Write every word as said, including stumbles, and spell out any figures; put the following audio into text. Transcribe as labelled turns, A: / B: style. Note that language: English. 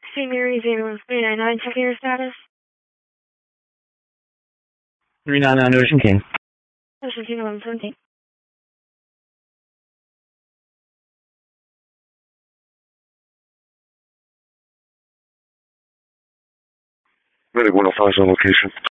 A: Saint Mary's ambulance three nine nine, checking your status.
B: three nine nine Ocean King.
A: Ocean King eleven seventeen.
C: Medic one oh five is on location.